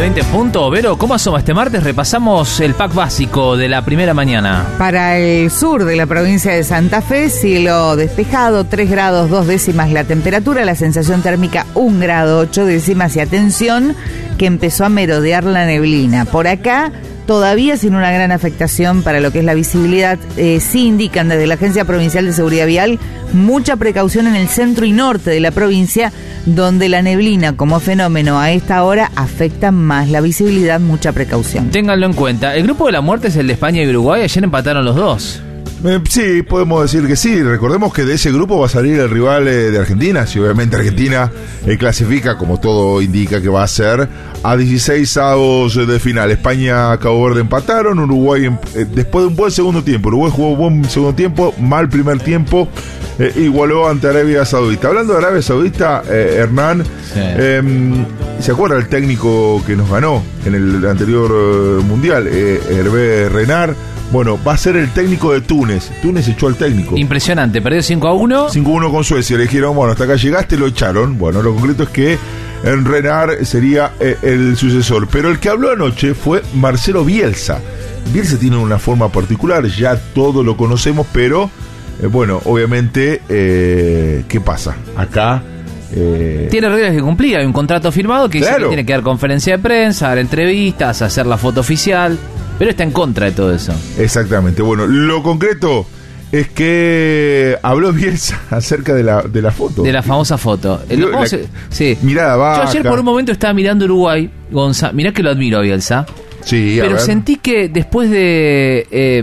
20 puntos. Vero, ¿cómo asoma este martes? Repasamos el pack básico de la primera mañana. Para el sur de la provincia de Santa Fe, cielo despejado, 3 grados 2 décimas la temperatura, la sensación térmica 1 grado 8 décimas y atención que empezó a merodear la neblina. Por acá, todavía sin una gran afectación para lo que es la visibilidad, sí indican desde la Agencia Provincial de Seguridad Vial mucha precaución en el centro y norte de la provincia, donde la neblina como fenómeno a esta hora afecta más la visibilidad, mucha precaución. Ténganlo en cuenta. El grupo de la muerte es el de España y Uruguay. Ayer empataron los dos. Sí, podemos decir que sí. Recordemos que de ese grupo va a salir el rival de Argentina. Si obviamente Argentina clasifica, como todo indica que va a ser, a 16 avos de final. España, Cabo Verde empataron. Uruguay, después de un buen segundo tiempo. Uruguay jugó buen segundo tiempo, mal primer tiempo. Igualó ante Arabia Saudita. Hablando de Arabia Saudita, Hernán, sí. ¿Se acuerda el técnico que nos ganó en el anterior mundial? Hervé Renard. Bueno, va a ser el técnico de Túnez. Túnez echó al técnico. Impresionante, perdió 5-1. 5-1 con Suecia. Le dijeron, bueno, hasta acá llegaste, lo echaron. Bueno, lo concreto es que Renard sería el sucesor. Pero el que habló anoche fue Marcelo Bielsa. Bielsa tiene una forma particular, ya todos lo conocemos, pero bueno, obviamente, ¿qué pasa? Acá tiene reglas que cumplir, hay un contrato firmado que claro, dice que tiene que dar conferencia de prensa, dar entrevistas, hacer la foto oficial, pero está en contra de todo eso. Exactamente, bueno, lo concreto es que habló Bielsa acerca de la foto. De la famosa foto. Sí. Mirada baja. Yo ayer por un momento estaba mirando Uruguay, mirá que lo admiro a Bielsa, sí, pero sentí que después de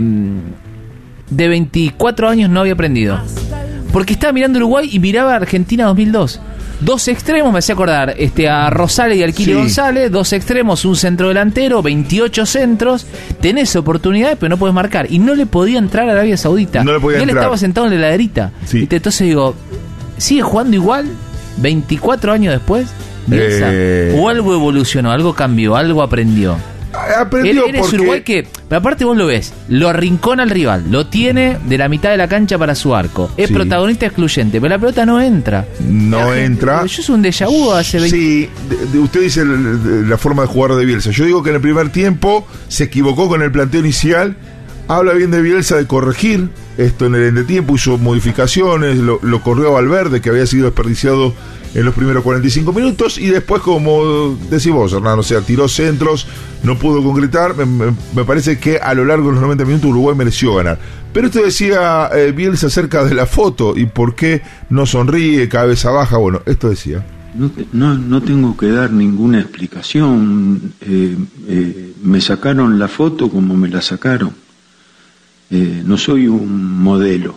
24 años no había aprendido. Porque estaba mirando Uruguay y miraba Argentina 2002. Dos extremos, me hacía acordar a Rosales y Alquile, sí. González, dos extremos, un centro delantero, 28 centros, tenés oportunidades pero no podés marcar, y no le podía entrar a Arabia Saudita, no le podía y él entrar. Estaba sentado en la heladerita, sí. Entonces digo, ¿sigue jugando igual 24 años después? ¿O algo evolucionó, algo cambió, algo aprendió? Aprendió él es porque... Uruguay que, pero aparte vos lo ves, lo arrincona al rival, lo tiene de la mitad de la cancha para su arco, es sí. Protagonista excluyente, pero la pelota no entra. No entra. Yo soy un déjà vu hace 20... Sí, usted dice la forma de jugar de Bielsa. Yo digo que en el primer tiempo se equivocó con el planteo inicial. Habla bien de Bielsa de corregir esto en el entretiempo, hizo modificaciones, lo corrió a Valverde, que había sido desperdiciado en los primeros 45 minutos, y después, como decís vos, Hernán, o sea, tiró centros, no pudo concretar. Me parece que a lo largo de los 90 minutos Uruguay mereció ganar. Pero esto decía Bielsa acerca de la foto y por qué no sonríe, cabeza baja. Bueno, esto decía. No tengo que dar ninguna explicación. Me sacaron la foto como me la sacaron. No soy un modelo.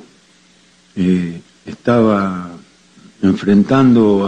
Estaba enfrentando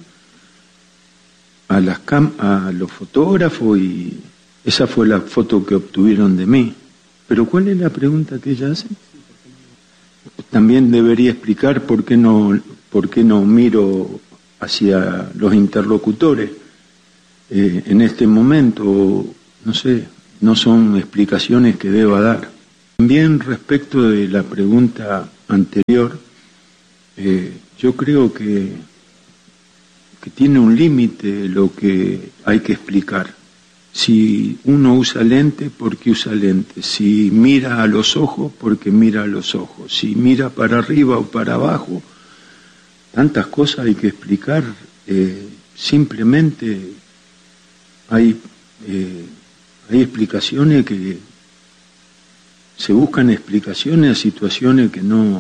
a los fotógrafos y esa fue la foto que obtuvieron de mí. Pero ¿cuál es la pregunta que ella hace? También debería explicar por qué no miro hacia los interlocutores en este momento. No sé, no son explicaciones que deba dar. También respecto de la pregunta anterior, yo creo que tiene un límite lo que hay que explicar. Si uno usa lente, ¿por qué usa lente? Si mira a los ojos, ¿por qué mira a los ojos? Si mira para arriba o para abajo, tantas cosas hay que explicar. Simplemente hay explicaciones que se buscan explicaciones a situaciones que no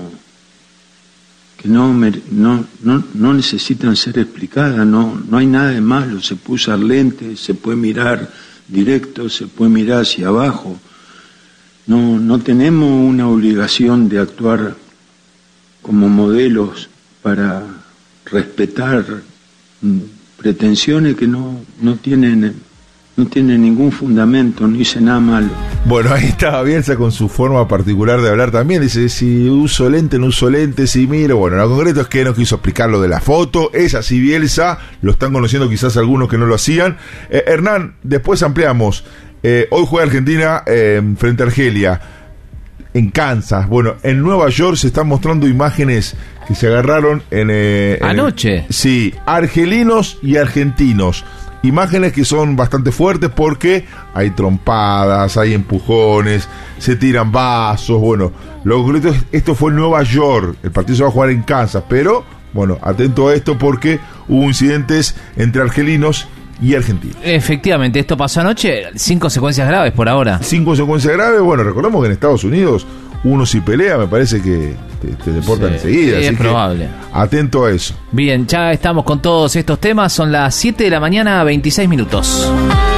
necesitan ser explicadas. No hay nada de malo. Se puede usar lentes, se puede mirar directo, se puede mirar hacia abajo. No tenemos una obligación de actuar como modelos para respetar pretensiones que no tienen ningún fundamento, no hice nada malo. Bueno, ahí estaba Bielsa con su forma particular de hablar también. Dice, si uso lente, no uso lente, si miro. Bueno, lo concreto es que no quiso explicar lo de la foto. Es así Bielsa, lo están conociendo quizás algunos que no lo hacían. Hernán, después ampliamos. Hoy juega Argentina frente a Argelia en Kansas. Bueno, en Nueva York se están mostrando imágenes que se agarraron en anoche. Sí, argelinos y argentinos. imágenes que son bastante fuertes porque hay trompadas, hay empujones, se tiran vasos. Bueno, lo concreto es, esto fue en Nueva York, el partido se va a jugar en Kansas, pero bueno, atento a esto porque hubo incidentes entre argelinos y argentinos. Efectivamente, esto pasó anoche, 5 consecuencias graves por ahora. 5 consecuencias graves. Bueno, recordemos que en Estados Unidos uno si pelea, me parece que te deportan enseguida. Es así probable. Que atento a eso. Bien, ya estamos con todos estos temas. Son las 7 de la mañana, 26 minutos.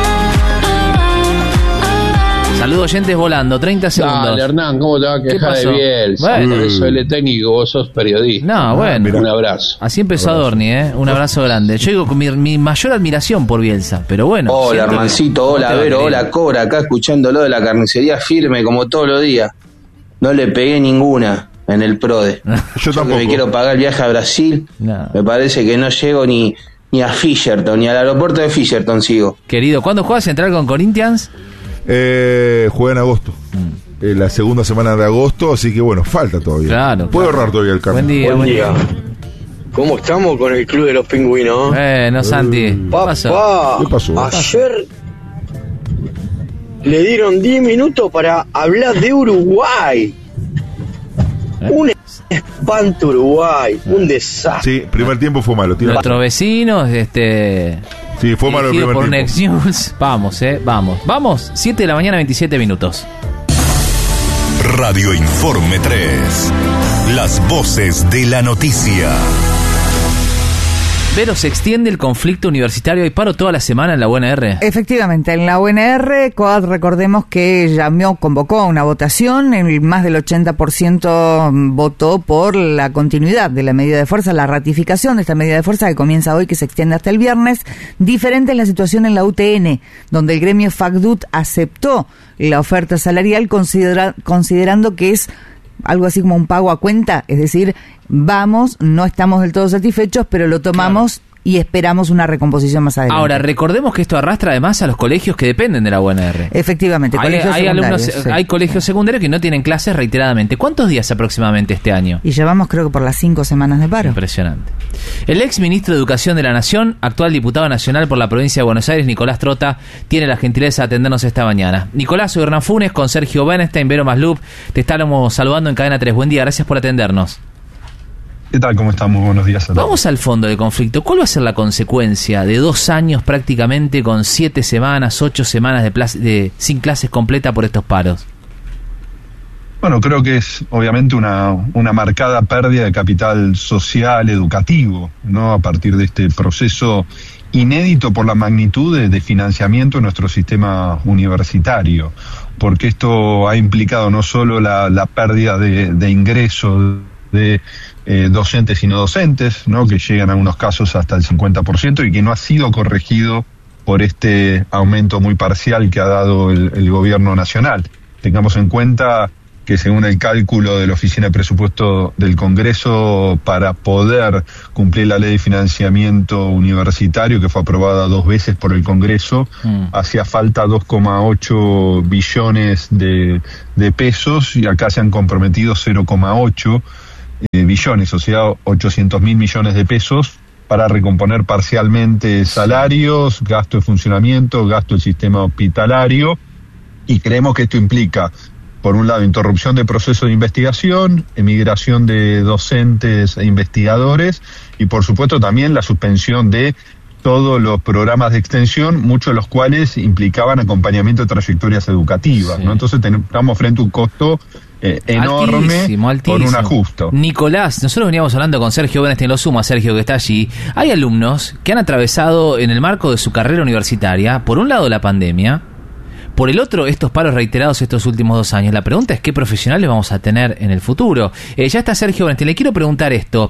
Saludos oyentes volando, 30 segundos. Dale, Hernán, ¿cómo te va a quejar de Bielsa? Bueno. Yo soy el técnico, vos sos periodista. No, bueno. Un abrazo. Así empezó Adorni, un abrazo grande. Yo digo con mi mayor admiración por Bielsa, pero bueno. Hola, Hermancito, hola, Vero, hola, Cobra, acá escuchándolo de la carnicería firme como todos los días. No le pegué ninguna en el PRODE. Yo tampoco. Que me quiero pagar el viaje a Brasil. No. Me parece que no llego ni a Fisherton, ni al aeropuerto de Fisherton sigo. Querido, ¿cuándo juegas Central con Corinthians? Juega en agosto. La segunda semana de agosto, así que bueno, falta todavía. Claro. Puedo ahorrar todavía el cambio. Buen día. ¿Cómo estamos con el Club de los Pingüinos? No, Santi. ¿Qué pasó? ¿Qué pasó? Ayer le dieron 10 minutos para hablar de Uruguay. Un espanto Uruguay, un desastre. Sí, primer tiempo fue malo. Nuestros vecinos, sí, fue malo el dirigido primer por tiempo. Next News. Vamos, 7 de la mañana, 27 minutos. Radio Informe 3. Las voces de la noticia. Pero se extiende el conflicto universitario. Hay paro toda la semana en la UNR. Efectivamente, en la UNR, COAD, recordemos que convocó una votación, más del 80% votó por la continuidad de la medida de fuerza, la ratificación de esta medida de fuerza que comienza hoy, que se extiende hasta el viernes. Diferente es la situación en la UTN, donde el gremio FACDUT aceptó la oferta salarial considerando que es algo así como un pago a cuenta, es decir, no estamos del todo satisfechos, pero lo tomamos y esperamos una recomposición más adelante. Ahora, recordemos que esto arrastra además a los colegios que dependen de la UNR. Efectivamente, hay colegios secundarios que no tienen clases reiteradamente. ¿Cuántos días aproximadamente este año? Y llevamos creo que por las 5 semanas de paro. Impresionante. El ex ministro de Educación de la Nación, actual diputado nacional por la provincia de Buenos Aires, Nicolás Trota, tiene la gentileza de atendernos esta mañana. Nicolás, soy Hernán Funes, con Sergio Bernstein, Vero Maslup, te estamos saludando en Cadena 3. Buen día, gracias por atendernos. ¿Qué tal? ¿Cómo estamos? Buenos días a todos. Vamos al fondo del conflicto. ¿Cuál va a ser la consecuencia de 2 años prácticamente con 7 semanas, 8 semanas sin clases completas por estos paros? Bueno, creo que es obviamente una marcada pérdida de capital social, educativo, ¿no? A partir de este proceso inédito por la magnitud de financiamiento de nuestro sistema universitario, porque esto ha implicado no solo la pérdida de ingresos de docentes y no docentes, ¿no? Que llegan en algunos casos hasta el 50% y que no ha sido corregido por este aumento muy parcial que ha dado el gobierno nacional. Tengamos en cuenta que según el cálculo de la Oficina de Presupuesto del Congreso, para poder cumplir la ley de financiamiento universitario, que fue aprobada 2 veces por el Congreso, hacía falta 2,8 billones de pesos, y acá se han comprometido 0,8 billones, o sea, 800.000 millones de pesos para recomponer parcialmente salarios, gasto de funcionamiento, gasto del sistema hospitalario, y creemos que esto implica, por un lado, interrupción de procesos de investigación, emigración de docentes e investigadores, y por supuesto también la suspensión de todos los programas de extensión, muchos de los cuales implicaban acompañamiento de trayectorias educativas, ¿no? Entonces estamos frente a un costo enorme, altísimo. Por un ajuste. Nicolás, nosotros veníamos hablando con Sergio Bernstein, lo sumo a Sergio que está allí. Hay alumnos que han atravesado en el marco de su carrera universitaria, por un lado la pandemia, por el otro estos paros reiterados estos últimos 2 años. La pregunta es qué profesionales vamos a tener en el futuro. Ya está Sergio Bernstein, le quiero preguntar esto.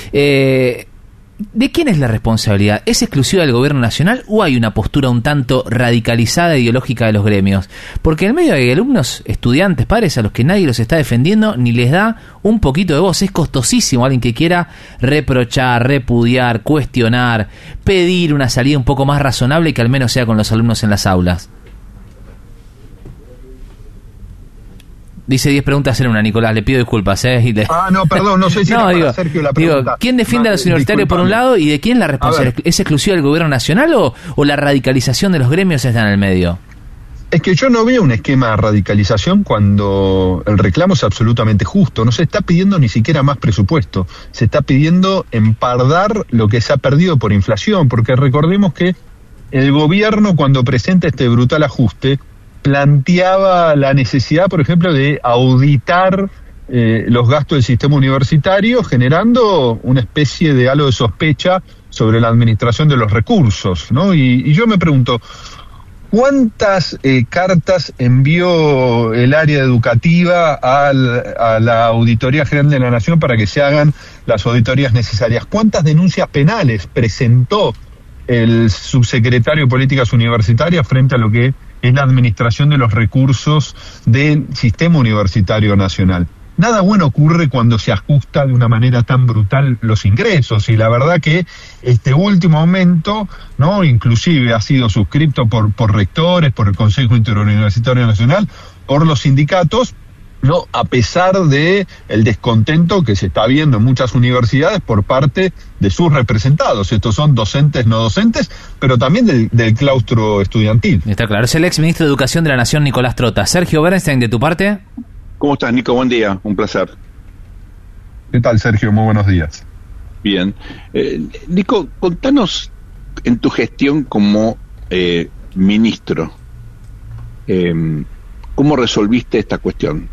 ¿De quién es la responsabilidad? ¿Es exclusiva del gobierno nacional o hay una postura un tanto radicalizada e ideológica de los gremios? Porque en el medio hay alumnos, estudiantes, padres a los que nadie los está defendiendo ni les da un poquito de voz. Es costosísimo alguien que quiera reprochar, repudiar, cuestionar, pedir una salida un poco más razonable y que al menos sea con los alumnos en las aulas. Dice 10 preguntas en una, Nicolás, le pido disculpas. No, perdón, no sé si no, digo, Sergio la pregunta. ¿Quién defiende a los universitarios por un lado y de quién la responsabilidad? ¿Es exclusiva del gobierno nacional o la radicalización de los gremios está en el medio? Es que yo no veo un esquema de radicalización cuando el reclamo es absolutamente justo. No se está pidiendo ni siquiera más presupuesto. Se está pidiendo empardar lo que se ha perdido por inflación, porque recordemos que el gobierno, cuando presenta este brutal ajuste, planteaba la necesidad, por ejemplo, de auditar los gastos del sistema universitario, generando una especie de halo de sospecha sobre la administración de los recursos, ¿no? Y yo me pregunto, ¿cuántas cartas envió el área educativa a la Auditoría General de la Nación para que se hagan las auditorías necesarias? ¿Cuántas denuncias penales presentó el subsecretario de Políticas Universitarias frente a lo que es la administración de los recursos del sistema universitario nacional? Nada bueno ocurre cuando se ajusta de una manera tan brutal los ingresos, y la verdad que este último aumento, ¿no?, inclusive ha sido suscrito por rectores, por el Consejo Interuniversitario Nacional, por los sindicatos, ¿no?, a pesar de el descontento que se está viendo en muchas universidades por parte de sus representados. Estos son docentes, no docentes, pero también del claustro estudiantil. Está claro, es el ex ministro de Educación de la Nación, Nicolás Trota. Sergio Bernstein, de tu parte. ¿Cómo estás, Nico? Buen día, un placer. ¿Qué tal, Sergio? Muy buenos días. Bien. Nico, contanos en tu gestión como ministro, ¿cómo resolviste esta cuestión?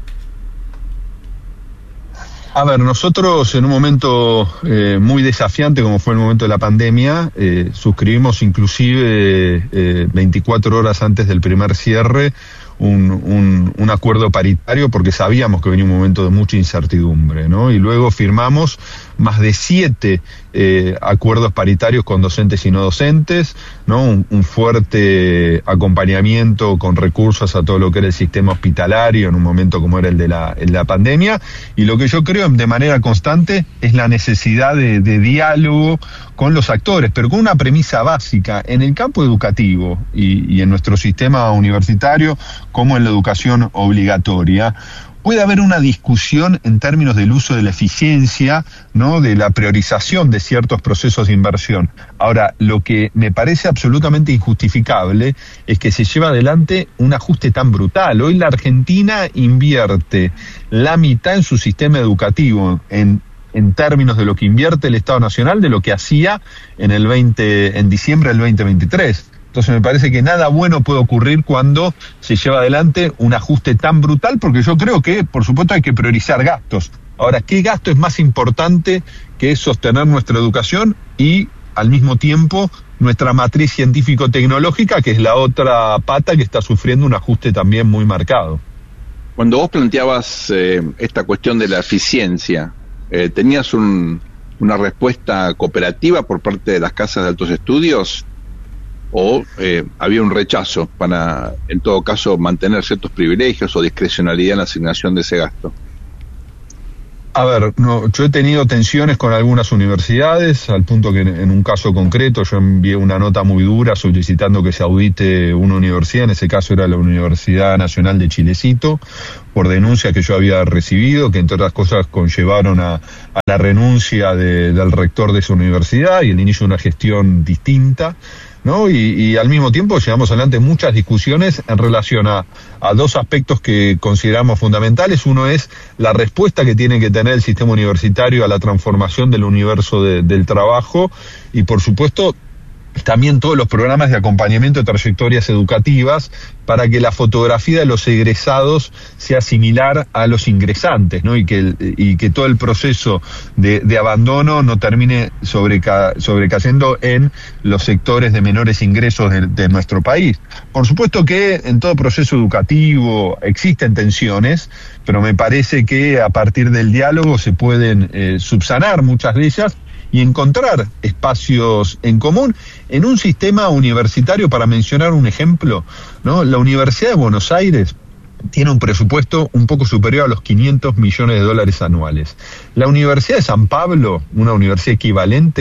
A ver, nosotros en un momento muy desafiante como fue el momento de la pandemia, suscribimos inclusive 24 horas antes del primer cierre un acuerdo paritario, porque sabíamos que venía un momento de mucha incertidumbre, ¿no? Y luego firmamos más de 7 acuerdos paritarios con docentes y no docentes, ¿no? Un fuerte acompañamiento con recursos a todo lo que era el sistema hospitalario en un momento como era el de la pandemia, y lo que yo creo de manera constante es la necesidad de diálogo con los actores, pero con una premisa básica: en el campo educativo y en nuestro sistema universitario, como en la educación obligatoria, puede haber una discusión en términos del uso de la eficiencia, ¿no?, de la priorización de ciertos procesos de inversión. Ahora, lo que me parece absolutamente injustificable es que se lleva adelante un ajuste tan brutal. Hoy la Argentina invierte la mitad en su sistema educativo en términos de lo que invierte el Estado Nacional de lo que hacía en diciembre del 2023. Entonces me parece que nada bueno puede ocurrir cuando se lleva adelante un ajuste tan brutal, porque yo creo que, por supuesto, hay que priorizar gastos. Ahora, ¿qué gasto es más importante que sostener nuestra educación y, al mismo tiempo, nuestra matriz científico-tecnológica, que es la otra pata que está sufriendo un ajuste también muy marcado? Cuando vos planteabas esta cuestión de la eficiencia, ¿tenías una respuesta cooperativa por parte de las casas de altos estudios? ¿O había un rechazo para, en todo caso, mantener ciertos privilegios o discrecionalidad en la asignación de ese gasto? A ver, yo he tenido tensiones con algunas universidades, al punto que en un caso concreto yo envié una nota muy dura solicitando que se audite una universidad, en ese caso era la Universidad Nacional de Chilecito, por denuncias que yo había recibido, que entre otras cosas conllevaron a la renuncia del rector de esa universidad y el inicio de una gestión distinta, ¿no? Y al mismo tiempo llevamos adelante muchas discusiones en relación a dos aspectos que consideramos fundamentales. Uno es la respuesta que tiene que tener el sistema universitario a la transformación del universo del trabajo, y por supuesto también todos los programas de acompañamiento de trayectorias educativas para que la fotografía de los egresados sea similar a los ingresantes, ¿no? Y que todo el proceso de abandono no termine sobrecayendo en los sectores de menores ingresos de nuestro país. Por supuesto que en todo proceso educativo existen tensiones, pero me parece que a partir del diálogo se pueden subsanar muchas de ellas y encontrar espacios en común en un sistema universitario. Para mencionar un ejemplo, ¿no? La Universidad de Buenos Aires tiene un presupuesto un poco superior a los $500 millones anuales. La Universidad de San Pablo, una universidad equivalente,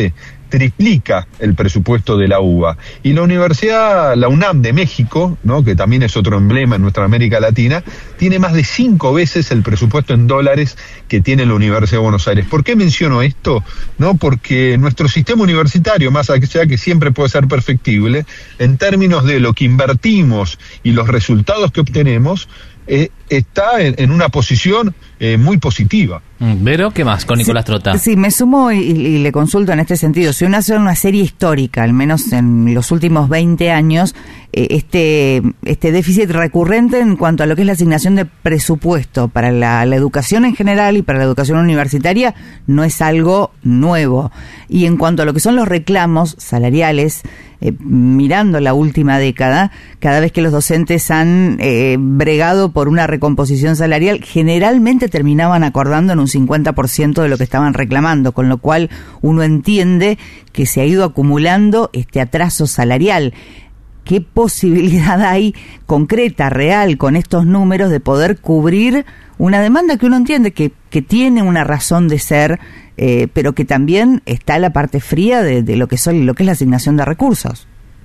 triplica el presupuesto de la UBA. Y la UNAM de México, ¿no?, que también es otro emblema en nuestra América Latina, tiene más de 5 veces el presupuesto en dólares que tiene la Universidad de Buenos Aires. ¿Por qué menciono esto? No, porque nuestro sistema universitario, más allá que siempre puede ser perfectible, en términos de lo que invertimos y los resultados que obtenemos, está en una posición muy positiva. ¿Vero? ¿Qué más con Nicolás Trota? Sí, me sumo y le consulto en este sentido. Si uno hace una serie histórica, al menos en los últimos 20 años, este déficit recurrente en cuanto a lo que es la asignación de presupuesto para la educación en general y para la educación universitaria no es algo nuevo. Y en cuanto a lo que son los reclamos salariales, mirando la última década, cada vez que los docentes han bregado por una recomposición salarial, generalmente terminaban acordando en un 50% de lo que estaban reclamando, con lo cual uno entiende que se ha ido acumulando este atraso salarial. ¿Qué posibilidad hay concreta, real, con estos números de poder cubrir una demanda que uno entiende que tiene una razón de ser, pero que también está la parte fría de lo que es la asignación de recursos?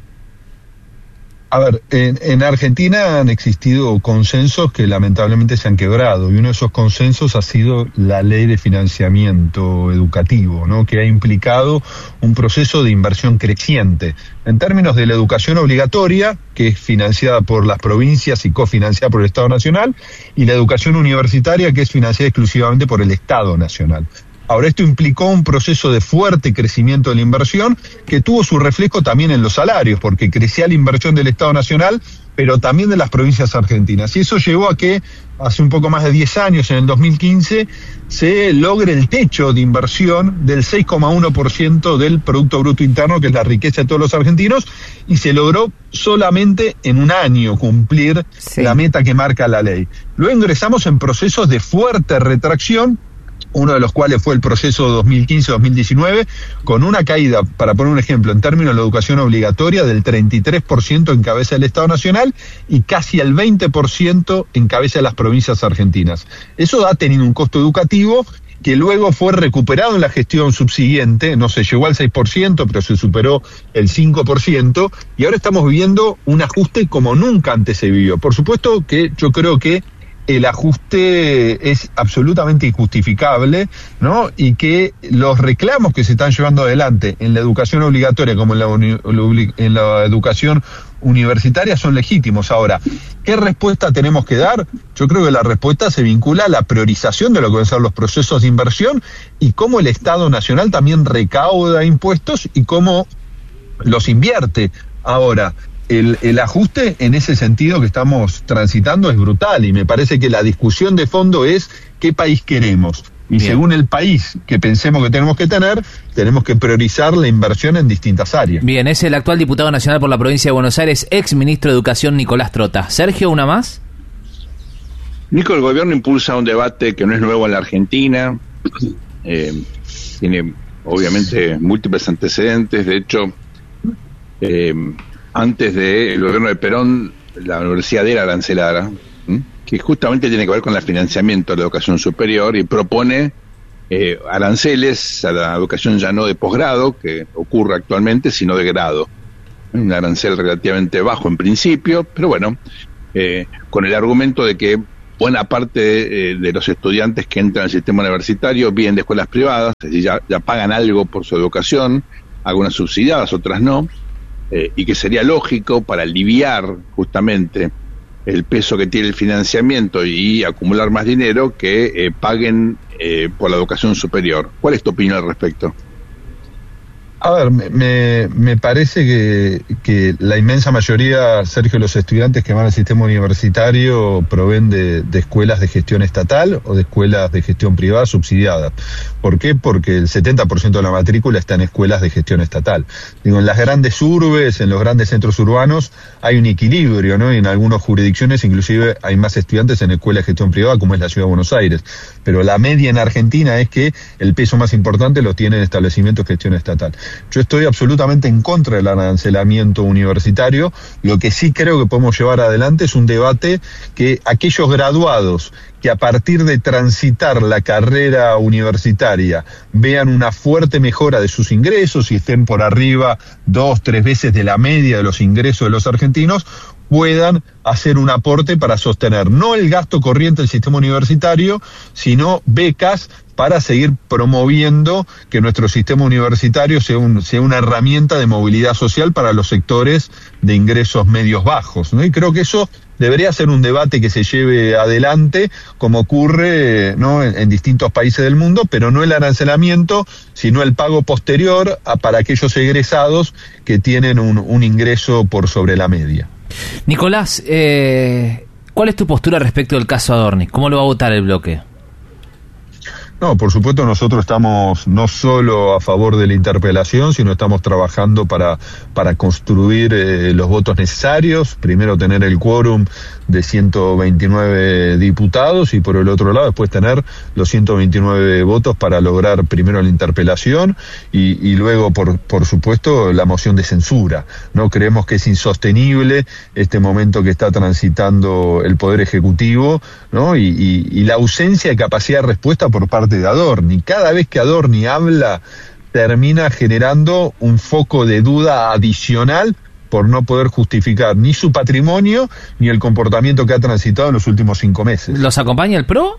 A ver, en Argentina han existido consensos que lamentablemente se han quebrado, y uno de esos consensos ha sido la ley de financiamiento educativo, ¿no?, que ha implicado un proceso de inversión creciente en términos de la educación obligatoria, que es financiada por las provincias y cofinanciada por el Estado Nacional, y la educación universitaria, que es financiada exclusivamente por el Estado Nacional. Ahora, esto implicó un proceso de fuerte crecimiento de la inversión que tuvo su reflejo también en los salarios, porque crecía la inversión del Estado Nacional, pero también de las provincias argentinas. Y eso llevó a que hace un poco más de 10 años, en el 2015, se logre el techo de inversión del 6,1% del Producto Bruto Interno, que es la riqueza de todos los argentinos, y se logró solamente en un año cumplir la meta que marca la ley. Luego ingresamos en procesos de fuerte retracción, uno de los cuales fue el proceso 2015-2019, con una caída, para poner un ejemplo, en términos de la educación obligatoria, del 33% en cabeza del Estado Nacional y casi el 20% en cabeza de las provincias argentinas. Eso ha tenido un costo educativo que luego fue recuperado en la gestión subsiguiente, no se llegó al 6%, pero se superó el 5%, y ahora estamos viviendo un ajuste como nunca antes se vivió. Por supuesto que yo creo que el ajuste es absolutamente injustificable, ¿no?, y que los reclamos que se están llevando adelante en la educación obligatoria como en la educación universitaria son legítimos. Ahora, ¿qué respuesta tenemos que dar? Yo creo que la respuesta se vincula a la priorización de lo que van a ser los procesos de inversión y cómo el Estado Nacional también recauda impuestos y cómo los invierte. Ahora, el ajuste en ese sentido que estamos transitando es brutal, y me parece que la discusión de fondo es qué país queremos. Y según el país que pensemos que tenemos que tener, tenemos que priorizar la inversión en distintas áreas. Bien, es el actual diputado nacional por la provincia de Buenos Aires, ex ministro de Educación, Nicolás Trota. Sergio, ¿una más? Nico, el gobierno impulsa un debate que no es nuevo en la Argentina, tiene obviamente múltiples antecedentes. De hecho, antes del gobierno de Perón, la universidad era arancelada, que justamente tiene que ver con el financiamiento de la educación superior, y propone aranceles a la educación ya no de posgrado, que ocurre actualmente, sino de grado. Un arancel relativamente bajo en principio, pero bueno, con el argumento de que buena parte de los estudiantes que entran al sistema universitario vienen de escuelas privadas, es decir, ya pagan algo por su educación, algunas subsidiadas, otras no, y que sería lógico para aliviar justamente el peso que tiene el financiamiento y acumular más dinero que paguen por la educación superior. ¿Cuál es tu opinión al respecto? A ver, me parece que la inmensa mayoría, Sergio, de los estudiantes que van al sistema universitario proveen de escuelas de gestión estatal o de escuelas de gestión privada subsidiadas. ¿Por qué? Porque el 70% de la matrícula está en escuelas de gestión estatal. Digo, en las grandes urbes, en los grandes centros urbanos, hay un equilibrio, ¿no? Y en algunas jurisdicciones inclusive hay más estudiantes en escuelas de gestión privada, como es la Ciudad de Buenos Aires. Pero la media en Argentina es que el peso más importante lo tiene en establecimientos de gestión estatal. yo estoy absolutamente en contra del arancelamiento universitario. Lo que sí creo que podemos llevar adelante es un debate que aquellos graduados que a partir de transitar la carrera universitaria vean una fuerte mejora de sus ingresos y estén por arriba 2-3 veces de la media de los ingresos de los argentinos, puedan hacer un aporte para sostener no el gasto corriente del sistema universitario, sino becas para seguir promoviendo que nuestro sistema universitario sea una herramienta de movilidad social para los sectores de ingresos medios bajos, ¿no? Y creo que eso debería ser un debate que se lleve adelante, como ocurre, ¿no?, en distintos países del mundo, pero no el arancelamiento, sino el pago posterior para aquellos egresados que tienen un ingreso por sobre la media. Nicolás, ¿cuál es tu postura respecto del caso Adorni? ¿Cómo lo va a votar el bloque? No, por supuesto nosotros estamos no solo a favor de la interpelación, sino estamos trabajando para construir los votos necesarios, primero tener el quórum de 129 diputados y por el otro lado después tener los 129 votos para lograr primero la interpelación y luego por supuesto la moción de censura. No creemos que es insostenible este momento que está transitando el Poder Ejecutivo, ¿no? Y la ausencia de capacidad de respuesta por parte de Adorni. Cada vez que Adorni habla termina generando un foco de duda adicional por no poder justificar ni su patrimonio ni el comportamiento que ha transitado en los últimos 5 meses. ¿Los acompaña el PRO?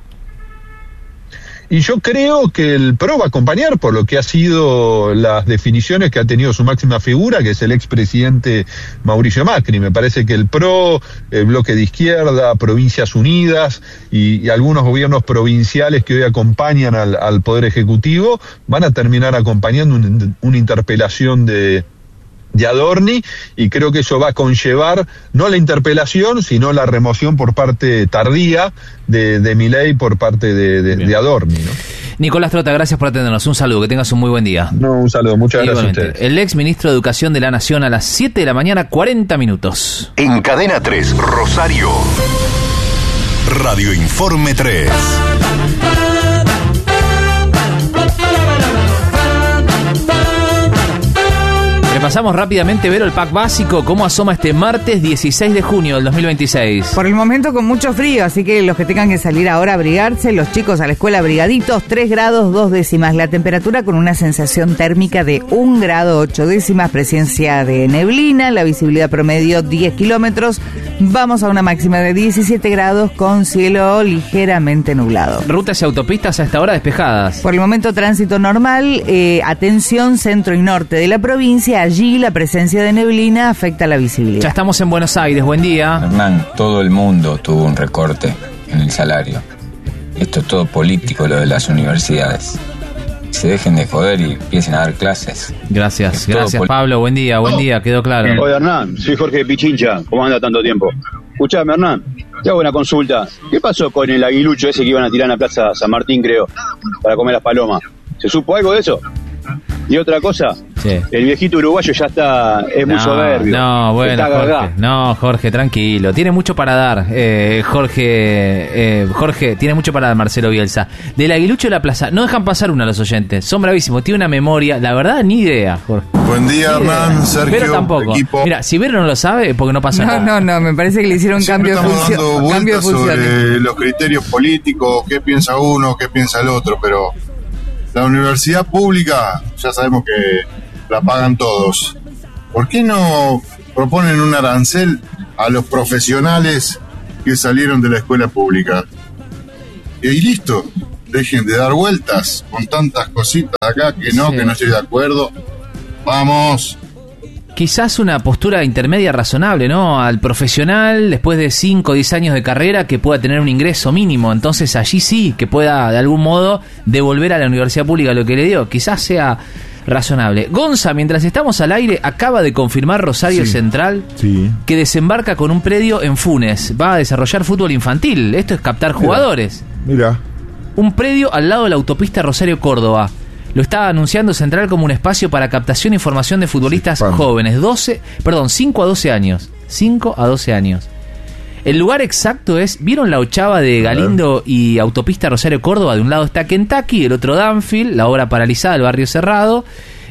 Y yo creo que el PRO va a acompañar por lo que ha sido las definiciones que ha tenido su máxima figura, que es el expresidente Mauricio Macri. Me parece que el PRO, el Bloque de Izquierda, Provincias Unidas y algunos gobiernos provinciales que hoy acompañan al Poder Ejecutivo van a terminar acompañando una interpelación de Adorni, y creo que eso va a conllevar no la interpelación, sino la remoción por parte tardía de Milei por parte de Adorni, ¿no? Nicolás Trota, gracias por atendernos. Un saludo, que tengas un muy buen día. No, un saludo, muchas gracias a ustedes. El ex ministro de Educación de la Nación a las 7 de la mañana, 40 minutos. En Cadena 3, Rosario. Radio Informe 3. Repasamos rápidamente, Vero, el pack básico, cómo asoma este martes 16 de junio del 2026. Por el momento con mucho frío, así que los que tengan que salir ahora a abrigarse, los chicos a la escuela abrigaditos, 3 grados 2 décimas, la temperatura con una sensación térmica de 1 grado 8 décimas, presencia de neblina, la visibilidad promedio 10 kilómetros, vamos a una máxima de 17 grados con cielo ligeramente nublado. Rutas y autopistas a esta hora despejadas. Por el momento tránsito normal, atención centro y norte de la provincia. Allí la presencia de neblina afecta la visibilidad. Ya estamos en Buenos Aires, buen día. Hernán, todo el mundo tuvo un recorte en el salario. Esto es todo político, lo de las universidades. Se dejen de joder y empiecen a dar clases. Gracias Pablo, buen día, quedó claro. Oye Hernán, soy Jorge Pichincha, ¿cómo anda tanto tiempo? Escuchame Hernán, te hago una consulta. ¿Qué pasó con el aguilucho ese que iban a tirar en la Plaza San Martín, creo, para comer las palomas? ¿Se supo algo de eso? Y otra cosa, sí. El viejito uruguayo ya es muy soberbio. No, bueno, Jorge, tranquilo. Tiene mucho para dar, Jorge, tiene mucho para dar Marcelo Bielsa. Del aguilucho de la plaza, no dejan pasar uno a los oyentes. Son bravísimos, tiene una memoria, la verdad, ni idea, Jorge. Buen día, Hernán, Sergio, Vero tampoco. Equipo. Mira, si Vero no lo sabe, porque no pasa nada. No, me parece que le hicieron cambio de función. Sobre los criterios políticos, qué piensa uno, qué piensa el otro, pero la universidad pública, ya sabemos que la pagan todos. ¿Por qué no proponen un arancel a los profesionales que salieron de la escuela pública? Y listo, dejen de dar vueltas con tantas cositas acá que no estoy de acuerdo. Vamos. Quizás una postura intermedia razonable, ¿no? Al profesional, después de 5 o 10 años de carrera, que pueda tener un ingreso mínimo. Entonces allí sí, que pueda de algún modo devolver a la universidad pública lo que le dio. Quizás sea razonable. Gonza, mientras estamos al aire, acaba de confirmar Rosario Central que desembarca con un predio en Funes. Va a desarrollar fútbol infantil. Esto es captar jugadores. Mira. Un predio al lado de la autopista Rosario-Córdoba. Lo está anunciando Central como un espacio para captación e información de futbolistas jóvenes. 5 a 12 años. 5 a 12 años. El lugar exacto es, ¿vieron la ochava de Galindo y autopista Rosario-Córdoba? De un lado está Kentucky, del otro Danfield, la obra paralizada del barrio cerrado.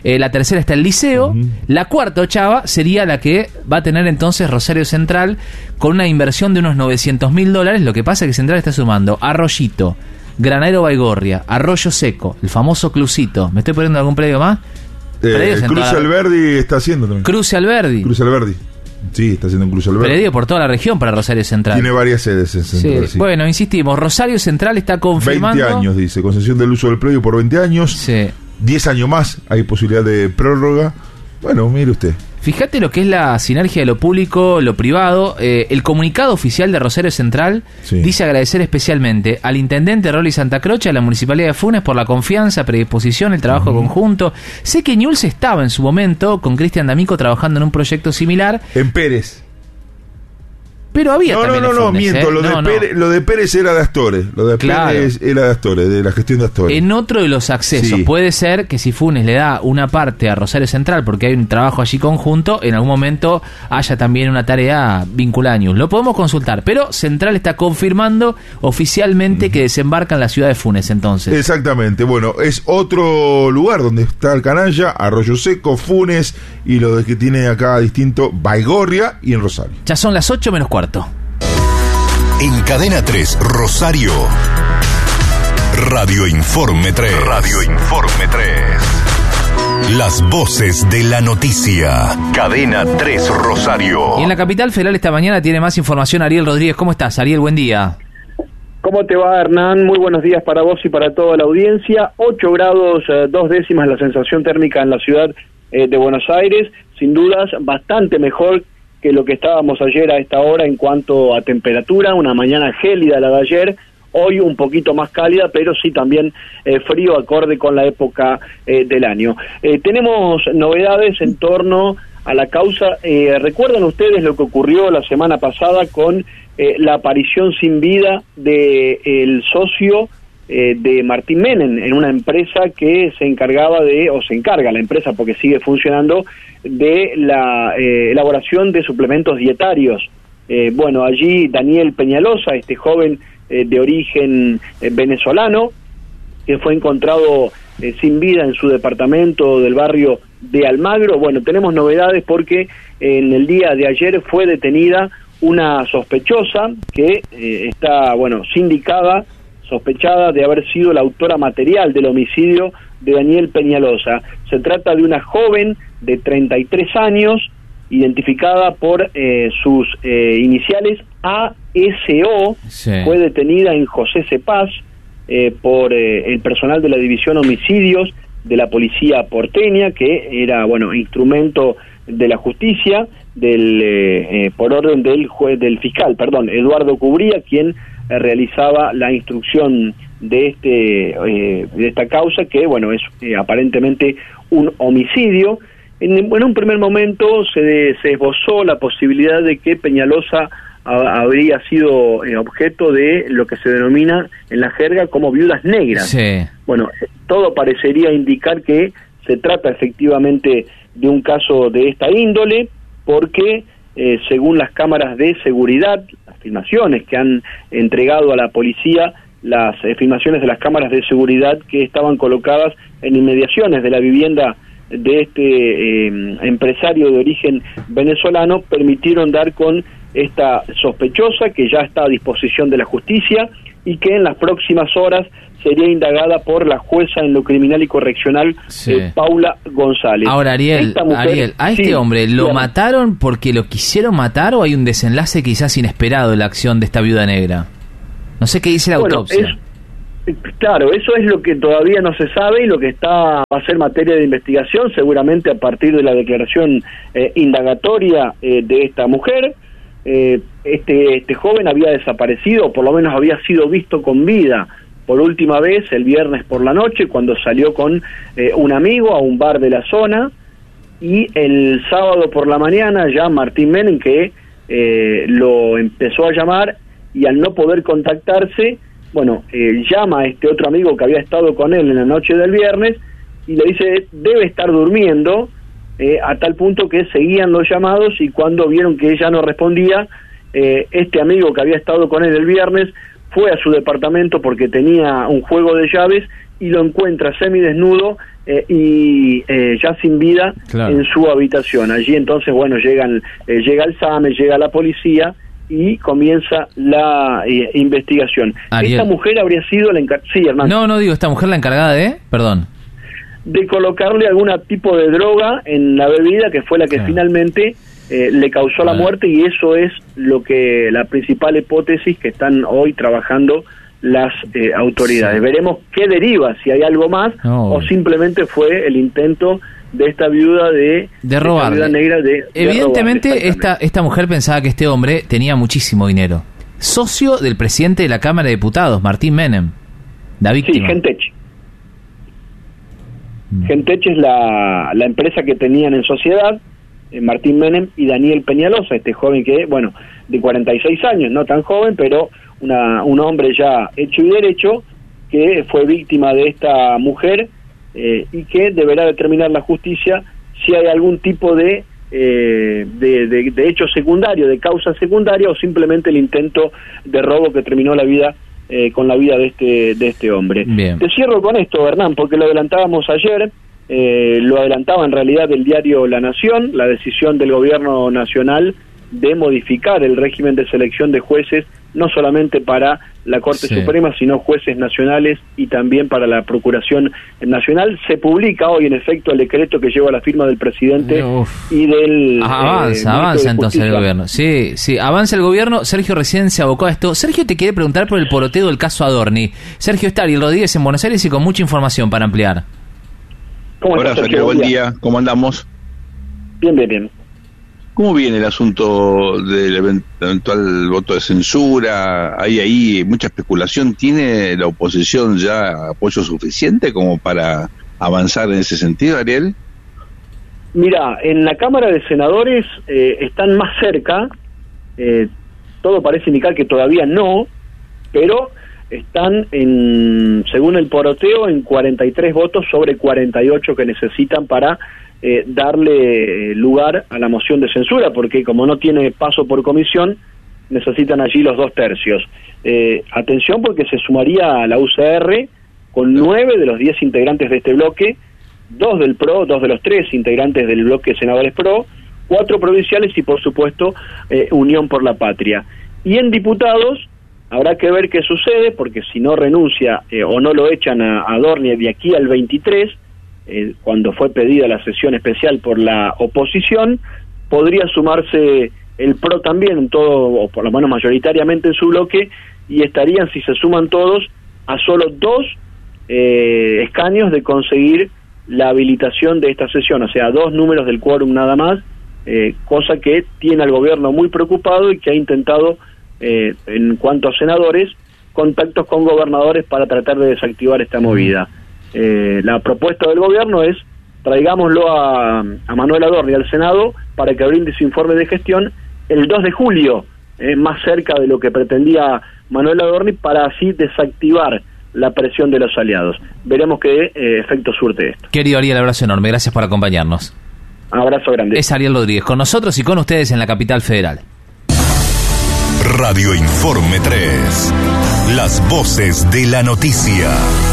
La tercera está el Liceo. La cuarta, ochava, sería la que va a tener entonces Rosario Central, con una inversión de unos $900.000. Lo que pasa es que Central está sumando Arroyito, Granadero Baigorria, Arroyo Seco, el famoso Clusito. ¿Me estoy poniendo algún predio más? Cruce Alberdi está haciendo también. Cruce Alberdi. Sí, está haciendo un Cruce Alberdi. Predio por toda la región para Rosario Central. Tiene varias sedes en Central, sí. Bueno, insistimos, Rosario Central está confirmando 20 años, dice, concesión del uso del predio por 20 años. Sí. 10 años más, hay posibilidad de prórroga. Bueno, mire usted. Fíjate lo que es la sinergia de lo público, lo privado. El comunicado oficial de Rosario Central dice agradecer especialmente al intendente Rolly Santa Croce, a la Municipalidad de Funes por la confianza, predisposición, el trabajo conjunto. Sé que Newell's estaba en su momento con Cristian D'Amico trabajando en un proyecto similar. En Pérez. Pero había también miento, lo de Pérez era de Astores, Pérez era de Astores, de la gestión de Astores. En otro de los accesos, puede ser que si Funes le da una parte a Rosario Central, porque hay un trabajo allí conjunto, en algún momento haya también una tarea vinculada a Newell's. Lo podemos consultar, pero Central está confirmando oficialmente que desembarca en la ciudad de Funes, entonces. Exactamente, bueno, es otro lugar donde está el canalla, Arroyo Seco, Funes, y lo de que tiene acá distinto, Baigorria y en Rosario. Ya son las 8:15. En Cadena 3, Rosario. Radio Informe 3. Las voces de la noticia. Cadena 3, Rosario. Y en la capital federal esta mañana tiene más información Ariel Rodríguez. ¿Cómo estás, Ariel? Buen día. ¿Cómo te va, Hernán? Muy buenos días para vos y para toda la audiencia. 8 grados 2 décimas la sensación térmica en la ciudad de Buenos Aires. Sin dudas, bastante mejor que lo que estábamos ayer a esta hora en cuanto a temperatura. Una mañana gélida la de ayer, hoy un poquito más cálida, pero sí también frío acorde con la época del año. Tenemos novedades en torno a la causa. ¿Recuerdan ustedes lo que ocurrió la semana pasada con la aparición sin vida del socio de Martín Menem en una empresa que se encargaba se encarga la empresa porque sigue funcionando, de la elaboración de suplementos dietarios? Bueno, allí Daniel Peñalosa, este joven de origen venezolano, que fue encontrado sin vida en su departamento del barrio de Almagro. Bueno, tenemos novedades porque en el día de ayer fue detenida una sospechosa que está, sospechada de haber sido la autora material del homicidio de Daniel Peñalosa. Se trata de una joven de 33 años, identificada por sus iniciales ASO, fue detenida en José Cepaz por el personal de la División Homicidios de la Policía Porteña, que era, instrumento de la justicia, por orden del fiscal, Eduardo Cubría, quien realizaba la instrucción de esta causa, que es aparentemente un homicidio. En un primer momento se esbozó la posibilidad de que Peñalosa habría sido objeto de lo que se denomina en la jerga como viudas negras. Sí. Bueno, todo parecería indicar que se trata efectivamente de un caso de esta índole, porque según las cámaras de seguridad, las filmaciones que han entregado a la policía, las filmaciones de las cámaras de seguridad que estaban colocadas en inmediaciones de la vivienda de este empresario de origen venezolano, permitieron dar con esta sospechosa, que ya está a disposición de la justicia y que en las próximas horas sería indagada por la jueza en lo criminal y correccional, Paula González. Ahora, Ariel, ¿a este hombre lo mataron porque lo quisieron matar o hay un desenlace quizás inesperado de la acción de esta viuda negra? No sé qué dice la autopsia. Claro, eso es lo que todavía no se sabe y lo que va a ser materia de investigación, seguramente a partir de la declaración indagatoria de esta mujer. Este joven había desaparecido, o por lo menos había sido visto con vida por última vez el viernes por la noche, cuando salió con un amigo a un bar de la zona, y el sábado por la mañana ya Martín Menem, que lo empezó a llamar, y al no poder contactarse, llama a este otro amigo que había estado con él en la noche del viernes y le dice debe estar durmiendo, a tal punto que seguían los llamados, y cuando vieron que ella no respondía, este amigo que había estado con él el viernes fue a su departamento porque tenía un juego de llaves y lo encuentra semidesnudo y ya sin vida, claro, en su habitación. Allí entonces, bueno, llega el SAME, llega la policía y comienza la investigación. Ariel. Esta mujer habría sido la encargada... Sí, hermano. No, digo, esta mujer la encargada de... Perdón. De colocarle algún tipo de droga en la bebida, que fue la que finalmente le causó la muerte, y eso es la principal hipótesis que están hoy trabajando las autoridades. Veremos qué deriva, si hay algo más o simplemente fue el intento de esta viuda de robarle. Esta viuda negra Evidentemente de robarle, esta mujer pensaba que este hombre tenía muchísimo dinero. Socio del presidente de la Cámara de Diputados, Martín Menem, la víctima. Sí, Gentech es la empresa que tenían en sociedad Martín Menem y Daniel Peñalosa, este joven que, bueno, de 46 años, no tan joven, pero un hombre ya hecho y derecho, que fue víctima de esta mujer y que deberá determinar la justicia si hay algún tipo de hecho secundario, de causa secundaria, o simplemente el intento de robo que terminó con la vida de este hombre. Bien. Te cierro con esto, Hernán, porque lo adelantábamos ayer, lo adelantaba en realidad el diario La Nación, la decisión del gobierno nacional de modificar el régimen de selección de jueces, no solamente para la Corte Suprema, sino jueces nacionales y también para la Procuración Nacional. Se publica hoy, en efecto, el decreto que lleva la firma del presidente y del... Avanza entonces el gobierno. Sí, avanza el gobierno. Sergio recién se abocó a esto. Sergio te quiere preguntar por el poroteo del caso Adorni. Sergio está Ariel Rodríguez en Buenos Aires y con mucha información para ampliar. Hola, Sergio, buen día. ¿Cómo andamos? Bien. ¿Cómo viene el asunto del eventual voto de censura? ¿Hay ahí mucha especulación? ¿Tiene la oposición ya apoyo suficiente como para avanzar en ese sentido, Ariel? Mira, en la Cámara de Senadores están más cerca, todo parece indicar que todavía no, pero están, según el poroteo, en 43 votos sobre 48 que necesitan para darle lugar a la moción de censura, porque como no tiene paso por comisión, necesitan allí los 2/3. Atención, porque se sumaría a la UCR con 9 de los 10 integrantes de este bloque, 2 del PRO, 2 de los 3 integrantes del bloque de senadores PRO, 4 provinciales y, por supuesto, Unión por la Patria. Y en diputados habrá que ver qué sucede, porque si no renuncia o no lo echan a Adorni de aquí al 23, cuando fue pedida la sesión especial por la oposición, podría sumarse el PRO también, en todo, o por lo menos mayoritariamente en su bloque, y estarían, si se suman todos, a solo 2 escaños de conseguir la habilitación de esta sesión, o sea, 2 números del quórum nada más, cosa que tiene al gobierno muy preocupado y que ha intentado, en cuanto a senadores, contactos con gobernadores para tratar de desactivar esta movida. La propuesta del gobierno es: traigámoslo a Manuel Adorni al Senado para que brinde su informe de gestión el 2 de julio, más cerca de lo que pretendía Manuel Adorni, para así desactivar la presión de los aliados. Veremos qué efecto surte esto. Querido Ariel, abrazo enorme, gracias por acompañarnos. Abrazo grande. Es Ariel Rodríguez, con nosotros y con ustedes en la capital federal. Radio Informe 3, las voces de la noticia.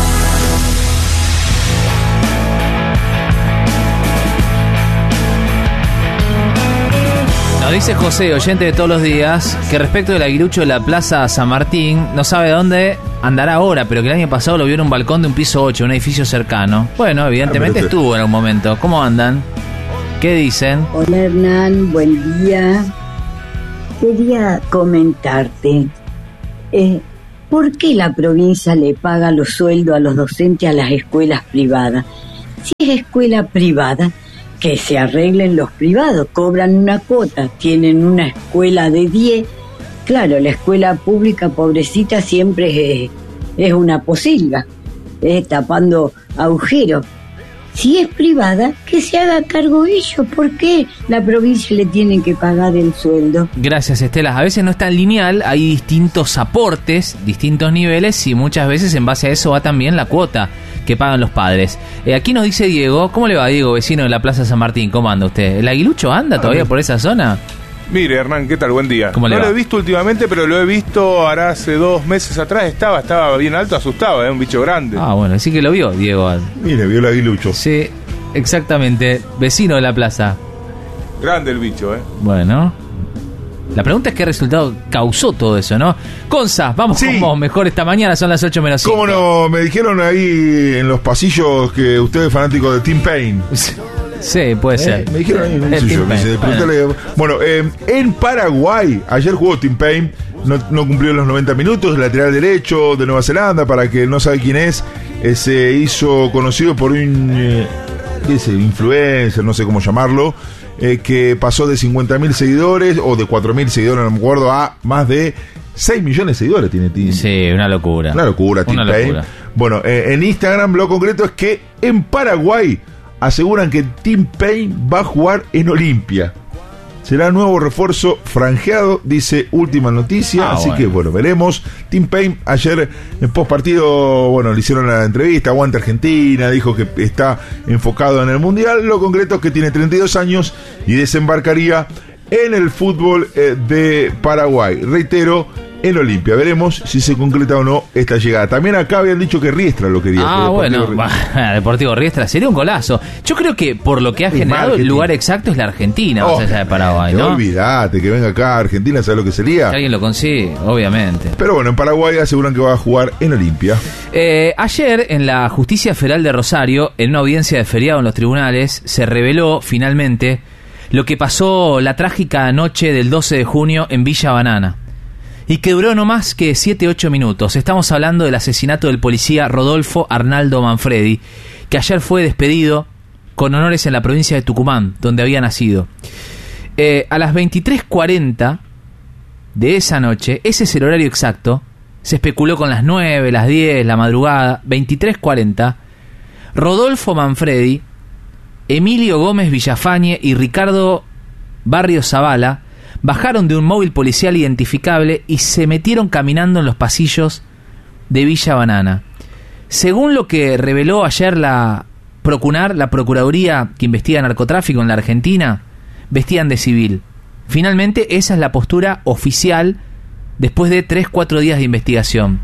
Nos dice José, oyente de todos los días, que respecto del aguilucho de la Plaza San Martín, no sabe dónde andará ahora, pero que el año pasado lo vio en un balcón de un piso 8, un edificio cercano. Bueno, evidentemente estuvo en algún momento. ¿Cómo andan? ¿Qué dicen? Hola Hernán, buen día. Quería comentarte, ¿por qué la provincia le paga los sueldos a los docentes a las escuelas privadas? Si es escuela privada, que se arreglen los privados, cobran una cuota, tienen una escuela de 10, claro, la escuela pública pobrecita siempre es una posilga, tapando agujeros. Si es privada, que se haga cargo ellos. ¿Por qué la provincia le tiene que pagar el sueldo? Gracias, Estela. A veces no es tan lineal, hay distintos aportes, distintos niveles, y muchas veces en base a eso va también la cuota que pagan los padres. Aquí nos dice Diego, ¿cómo le va, Diego, vecino de la Plaza San Martín? ¿Cómo anda usted? ¿El aguilucho anda todavía por esa zona? Mire, Hernán, ¿qué tal? Buen día. ¿Cómo le no va? Lo he visto últimamente, pero lo he visto ahora hace 2 meses atrás. Estaba bien alto, asustaba, un bicho grande. Ah, bueno, sí que lo vio, Diego. Mire, vio el aguilucho. Sí, exactamente. Vecino de la plaza. Grande el bicho, Bueno. La pregunta es qué resultado causó todo eso, ¿no? Conza, vamos con vos, mejor esta mañana, son las 8 menos 5. ¿Cómo no? Me dijeron ahí en los pasillos que usted es fanático de Tim Payne. Sí, puede ser. Me dijeron ahí en un pasillo. Bueno, en Paraguay, ayer jugó Tim Payne, no cumplió los 90 minutos, lateral derecho de Nueva Zelanda, para que no sabe quién es, se hizo conocido por un influencer, no sé cómo llamarlo, que pasó de 50.000 seguidores o de 4.000 seguidores, no me acuerdo, a más de 6 millones de seguidores tiene Tim. Sí, una locura. Una locura, Tim Payne. Bueno, en Instagram lo concreto es que en Paraguay aseguran que Tim Payne va a jugar en Olimpia. Será nuevo refuerzo franjeado, dice Última Noticia. Así que, bueno, veremos. Tim Payne ayer en postpartido, bueno, le hicieron la entrevista, aguanta Argentina, dijo que está enfocado en el Mundial. Lo concreto es que tiene 32 años y desembarcaría en el fútbol de Paraguay. Reitero, en Olimpia. Veremos si se concreta o no esta llegada. También acá habían dicho que Riestra lo quería. Bueno, Deportivo Riestra sería un golazo. Yo creo que por lo que ha generado, el lugar exacto es la Argentina, más allá de Paraguay, ¿no? Olvídate que venga acá a Argentina, ¿sabes lo que sería? Que alguien lo consigue, obviamente. Pero bueno, en Paraguay aseguran que va a jugar en Olimpia. Ayer, en la Justicia Federal de Rosario, en una audiencia de feriado en los tribunales, se reveló finalmente lo que pasó la trágica noche del 12 de junio en Villa Banana. Y que duró no más que 7-8 minutos. Estamos hablando del asesinato del policía Rodolfo Arnaldo Manfredi, que ayer fue despedido con honores en la provincia de Tucumán, donde había nacido. A las 23:40 de esa noche, ese es el horario exacto, se especuló con las 9, las 10, la madrugada, 23:40, Rodolfo Manfredi, Emilio Gómez Villafañe y Ricardo Barrios Zavala bajaron de un móvil policial identificable y se metieron caminando en los pasillos de Villa Banana. Según lo que reveló ayer la Procuraduría que investiga narcotráfico en la Argentina, vestían de civil. Finalmente, esa es la postura oficial después de 3-4 días de investigación.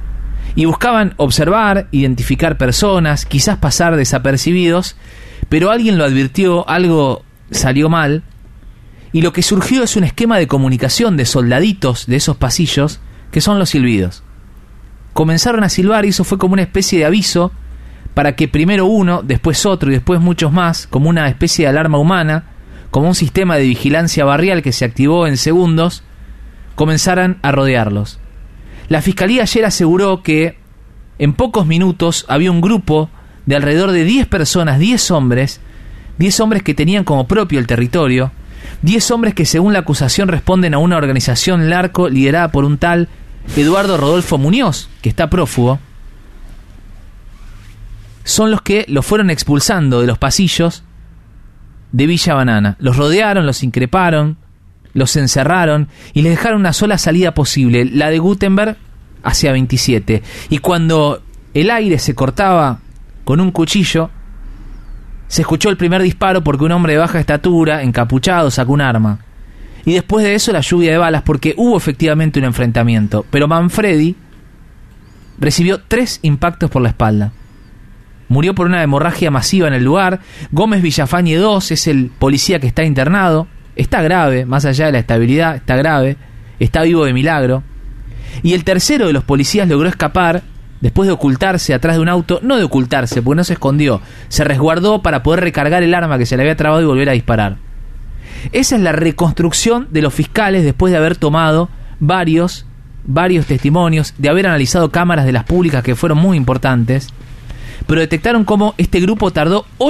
Y buscaban observar, identificar personas, quizás pasar desapercibidos, pero alguien lo advirtió, algo salió mal. Y lo que surgió es un esquema de comunicación de soldaditos de esos pasillos, que son los silbidos. Comenzaron a silbar y eso fue como una especie de aviso para que primero uno, después otro y después muchos más, como una especie de alarma humana, como un sistema de vigilancia barrial que se activó en segundos, comenzaran a rodearlos. La Fiscalía ayer aseguró que en pocos minutos había un grupo de alrededor de 10 personas, 10 hombres que tenían como propio el territorio, 10 hombres que según la acusación responden a una organización narco liderada por un tal Eduardo Rodolfo Muñoz, que está prófugo. Son los que los fueron expulsando de los pasillos de Villa Banana. Los rodearon, los increparon, los encerraron y les dejaron una sola salida posible, la de Gutenberg hacia 27. Y cuando el aire se cortaba con un cuchillo, se escuchó el primer disparo porque un hombre de baja estatura, encapuchado, sacó un arma. Y después de eso la lluvia de balas, porque hubo efectivamente un enfrentamiento. Pero Manfredi recibió 3 impactos por la espalda. Murió por una hemorragia masiva en el lugar. Gómez Villafañe 2 es el policía que está internado. Está grave, más allá de la estabilidad, está grave. Está vivo de milagro. Y el tercero de los policías logró escapar después de ocultarse atrás de un auto. No de ocultarse, porque no se escondió. Se resguardó para poder recargar el arma que se le había trabado y volver a disparar. Esa es la reconstrucción de los fiscales después de haber tomado varios testimonios, de haber analizado cámaras de las públicas que fueron muy importantes, pero detectaron cómo este grupo tardó